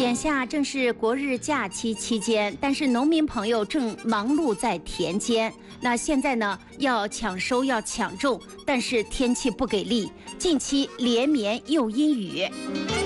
眼下正是国日假期期间，但是农民朋友正忙碌在田间。那现在呢，要抢收，要抢种，但是天气不给力，近期连绵又阴雨。